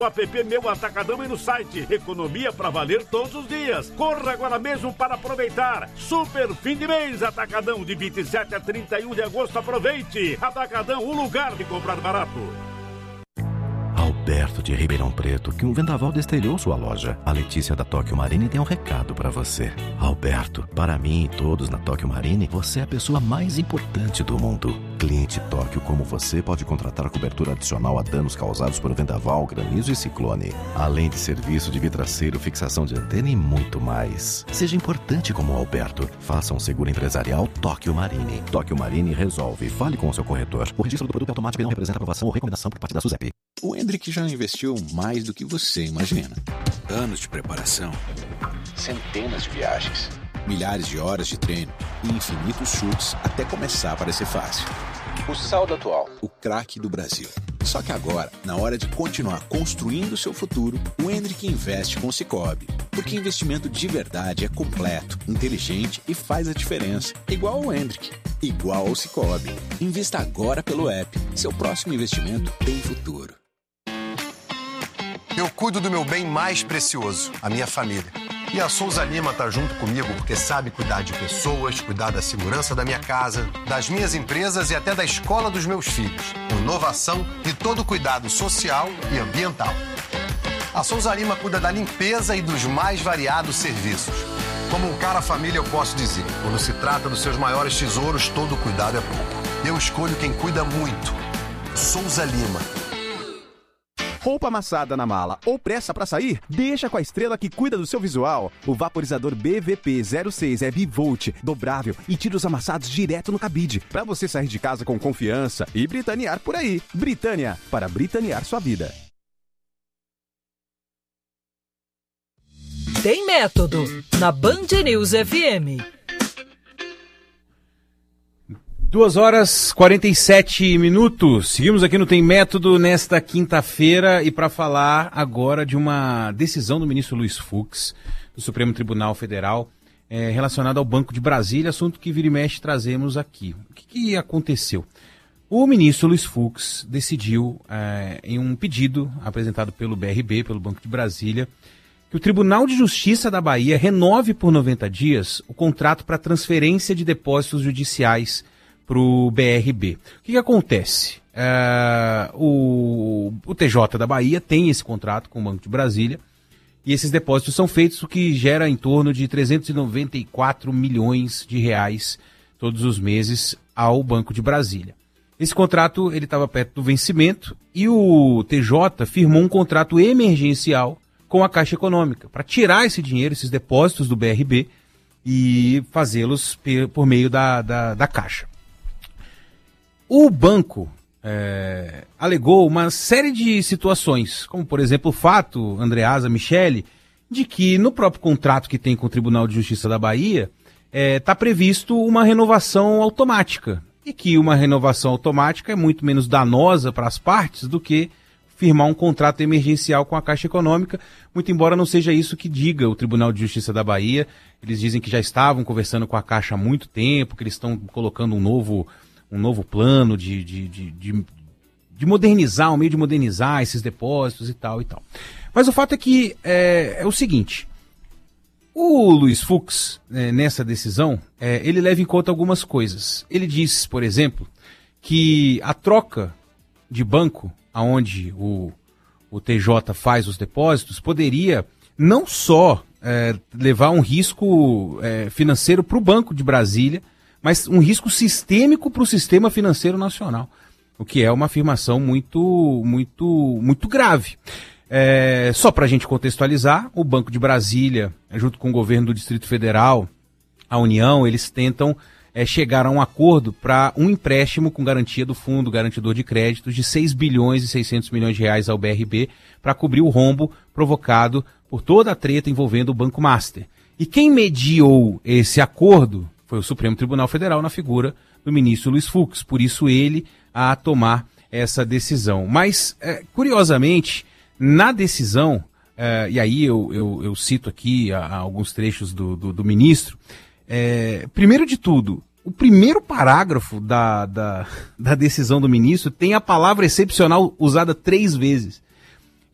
O app Meu Atacadão e no site. Economia pra valer todos os dias. Corra agora mesmo para aproveitar. Super fim de mês Atacadão de 27 a 31 de agosto. Aproveite. Atacadão, o lugar de comprar barato. Alberto de Ribeirão Preto, que um vendaval destelhou sua loja. A Letícia da Tóquio Marine tem um recado para você. Alberto, para mim e todos na Tóquio Marine, você é a pessoa mais importante do mundo. Cliente Tóquio como você pode contratar cobertura adicional a danos causados por vendaval, granizo e ciclone. Além de serviço de vidraceiro, fixação de antena e muito mais. Seja importante como o Alberto. Faça um seguro empresarial Tóquio Marine. Tóquio Marine resolve. Fale com o seu corretor. O registro do produto é automático e não representa aprovação ou recomendação por parte da SUSEP. O Hendrick já investiu mais do que você imagina. Anos de preparação, centenas de viagens, milhares de horas de treino e infinitos chutes até começar a parecer fácil. O saldo atual, o craque do Brasil. Só que agora, na hora de continuar construindo o seu futuro, o Hendrick investe com o Sicoob. Porque investimento de verdade é completo, inteligente e faz a diferença. Igual ao Hendrick, igual ao Sicoob. Invista agora pelo app. Seu próximo investimento tem futuro. Eu cuido do meu bem mais precioso, a minha família. E a Souza Lima tá junto comigo porque sabe cuidar de pessoas, cuidar da segurança da minha casa, das minhas empresas e até da escola dos meus filhos. Inovação e todo cuidado social e ambiental. A Souza Lima cuida da limpeza e dos mais variados serviços. Como um cara família, eu posso dizer, quando se trata dos seus maiores tesouros, todo cuidado é pouco. Eu escolho quem cuida muito. Souza Lima. Roupa amassada na mala ou pressa pra sair? Deixa com a Estrela que cuida do seu visual. O vaporizador BVP06 é bivolt, dobrável e tira os amassados direto no cabide, pra você sair de casa com confiança e britanear por aí. Britânia, para britanear sua vida. Tem método na Band News FM. 2h47. Seguimos aqui no Tem Método nesta quinta-feira e para falar agora de uma decisão do ministro Luiz Fux, do Supremo Tribunal Federal, relacionada ao Banco de Brasília, assunto que vira e mexe trazemos aqui. O que aconteceu? O ministro Luiz Fux decidiu, em um pedido apresentado pelo BRB, pelo Banco de Brasília, que o Tribunal de Justiça da Bahia renove por 90 dias o contrato para transferência de depósitos judiciais para o BRB. O que acontece? O TJ da Bahia tem esse contrato com o Banco de Brasília e esses depósitos são feitos, o que gera em torno de 394 milhões de reais todos os meses ao Banco de Brasília. Esse contrato ele estava perto do vencimento e o TJ firmou um contrato emergencial com a Caixa Econômica para tirar esse dinheiro, esses depósitos do BRB e fazê-los por meio da Caixa. O banco alegou uma série de situações, como por exemplo o fato, Andreasa Michele, de que no próprio contrato que tem com o Tribunal de Justiça da Bahia está previsto uma renovação automática, e que uma renovação automática é muito menos danosa para as partes do que firmar um contrato emergencial com a Caixa Econômica, muito embora não seja isso que diga o Tribunal de Justiça da Bahia. Eles dizem que já estavam conversando com a Caixa há muito tempo, que eles estão colocando um novo plano de modernizar, um meio de modernizar esses depósitos e tal e tal. Mas o fato é que é o seguinte, o Luiz Fux, nessa decisão, ele leva em conta algumas coisas. Ele diz, por exemplo, que a troca de banco, aonde o TJ faz os depósitos, poderia não só levar um risco financeiro para o Banco de Brasília, mas um risco sistêmico para o sistema financeiro nacional, o que é uma afirmação muito grave. Só para a gente contextualizar, o Banco de Brasília, junto com o governo do Distrito Federal, a União, eles tentam chegar a um acordo para um empréstimo com garantia do Fundo Garantidor de Créditos de 6 bilhões e 600 milhões de reais ao BRB para cobrir o rombo provocado por toda a treta envolvendo o Banco Master. E quem mediou esse acordo foi o Supremo Tribunal Federal na figura do ministro Luiz Fux, por isso ele a tomar essa decisão. Mas, curiosamente, na decisão, e aí eu cito aqui alguns trechos do ministro, primeiro de tudo, o primeiro parágrafo da decisão do ministro tem a palavra excepcional usada 3 vezes.